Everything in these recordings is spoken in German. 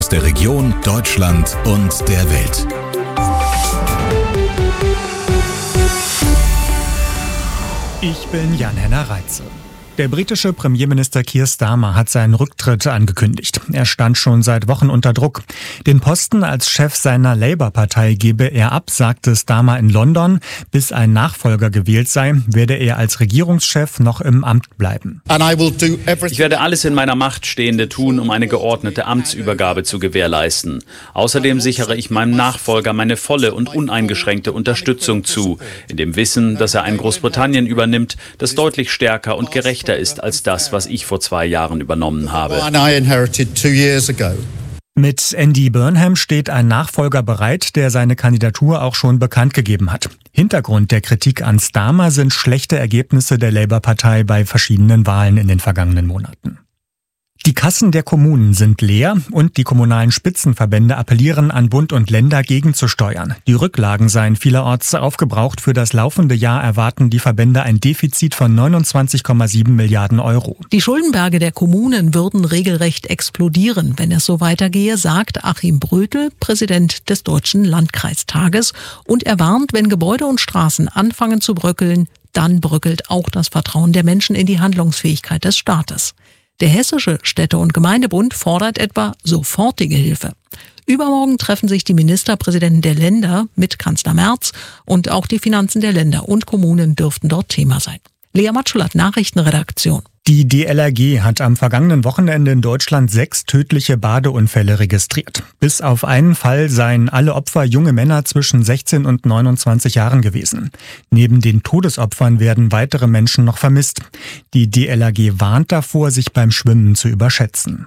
Aus der Region, Deutschland und der Welt. Ich bin Jan-Henner Reitze. Der britische Premierminister Keir Starmer hat seinen Rücktritt angekündigt. Er stand schon seit Wochen unter Druck. Den Posten als Chef seiner Labour-Partei gebe er ab, sagte Starmer in London. Bis ein Nachfolger gewählt sei, werde er als Regierungschef noch im Amt bleiben. Ich werde alles in meiner Macht Stehende tun, um eine geordnete Amtsübergabe zu gewährleisten. Außerdem sichere ich meinem Nachfolger meine volle und uneingeschränkte Unterstützung zu, in dem Wissen, dass er ein Großbritannien übernimmt, das deutlich stärker und gerechter ist als das, was ich vor 2 Jahren übernommen habe. Mit Andy Burnham steht ein Nachfolger bereit, der seine Kandidatur auch schon bekannt gegeben hat. Hintergrund der Kritik an Starmer sind schlechte Ergebnisse der Labour-Partei bei verschiedenen Wahlen in den vergangenen Monaten. Die Kassen der Kommunen sind leer und die kommunalen Spitzenverbände appellieren an Bund und Länder gegenzusteuern. Die Rücklagen seien vielerorts aufgebraucht. Für das laufende Jahr erwarten die Verbände ein Defizit von 29,7 Milliarden Euro. Die Schuldenberge der Kommunen würden regelrecht explodieren, wenn es so weitergehe, sagt Achim Brötel, Präsident des Deutschen Landkreistages. Und er warnt, wenn Gebäude und Straßen anfangen zu bröckeln, dann bröckelt auch das Vertrauen der Menschen in die Handlungsfähigkeit des Staates. Der Hessische Städte- und Gemeindebund fordert etwa sofortige Hilfe. Übermorgen treffen sich die Ministerpräsidenten der Länder mit Kanzler Merz und auch die Finanzen der Länder und Kommunen dürften dort Thema sein. Lea Matschullat, Nachrichtenredaktion. Die DLRG hat am vergangenen Wochenende in Deutschland 6 tödliche Badeunfälle registriert. Bis auf einen Fall seien alle Opfer junge Männer zwischen 16 und 29 Jahren gewesen. Neben den Todesopfern werden weitere Menschen noch vermisst. Die DLRG warnt davor, sich beim Schwimmen zu überschätzen.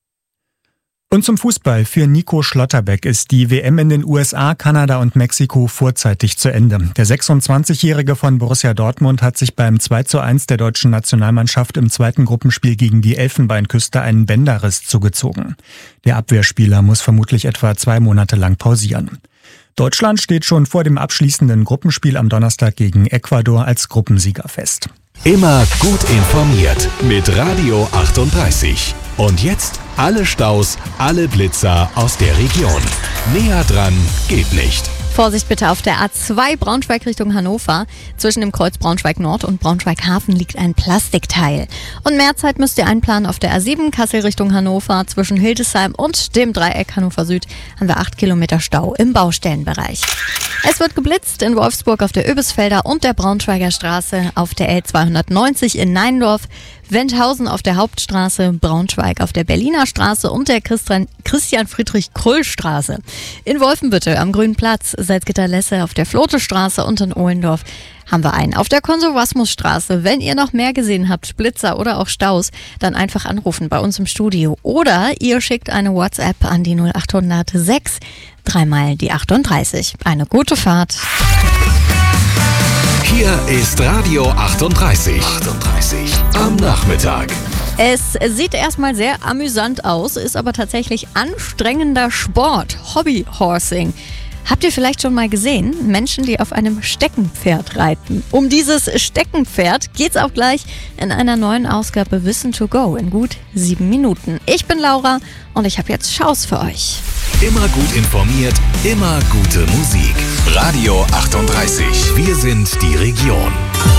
Und zum Fußball. Für Nico Schlotterbeck ist die WM in den USA, Kanada und Mexiko vorzeitig zu Ende. Der 26-Jährige von Borussia Dortmund hat sich beim 2:1 der deutschen Nationalmannschaft im zweiten Gruppenspiel gegen die Elfenbeinküste einen Bänderriss zugezogen. Der Abwehrspieler muss vermutlich etwa 2 Monate lang pausieren. Deutschland steht schon vor dem abschließenden Gruppenspiel am Donnerstag gegen Ecuador als Gruppensieger fest. Immer gut informiert mit Radio 38. Und jetzt alle Staus, alle Blitzer aus der Region. Näher dran geht nicht. Vorsicht bitte auf der A2 Braunschweig Richtung Hannover. Zwischen dem Kreuz Braunschweig Nord und Braunschweig Hafen liegt ein Plastikteil. Und mehr Zeit müsst ihr einplanen auf der A7 Kassel Richtung Hannover. Zwischen Hildesheim und dem Dreieck Hannover Süd haben wir 8 Kilometer Stau im Baustellenbereich. Es wird geblitzt in Wolfsburg auf der Öbisfelder und der Braunschweiger Straße, auf der L290 in Neindorf, Wendhausen auf der Hauptstraße, Braunschweig auf der Berliner Straße und der Christian-Friedrich-Krull-Straße. In Wolfenbüttel am Grünen Platz, Salzgitter-Lesse auf der Flote-Straße und in Ohlendorf haben wir einen auf der Konservasmusstraße. Wenn ihr noch mehr gesehen habt, Blitzer oder auch Staus, dann einfach anrufen bei uns im Studio. Oder ihr schickt eine WhatsApp an die 0800 6 3 mal die 38. Eine gute Fahrt. Hier ist Radio 38. Am Nachmittag. Es sieht erstmal sehr amüsant aus, ist aber tatsächlich anstrengender Sport. Hobbyhorsing. Habt ihr vielleicht schon mal gesehen? Menschen, die auf einem Steckenpferd reiten. Um dieses Steckenpferd geht's auch gleich in einer neuen Ausgabe Wissen to go in gut 7 Minuten. Ich bin Laura und ich habe jetzt Schaus für euch. Immer gut informiert, immer gute Musik. Radio 38. Wir sind die Region.